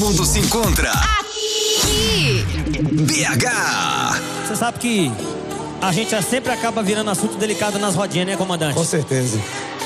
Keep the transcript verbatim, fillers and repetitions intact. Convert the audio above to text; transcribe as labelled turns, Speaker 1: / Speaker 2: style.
Speaker 1: mundo se encontra
Speaker 2: aqui.
Speaker 1: B H.
Speaker 3: Você sabe que a gente sempre acaba virando assunto delicado nas rodinhas, né, comandante?
Speaker 4: Com certeza.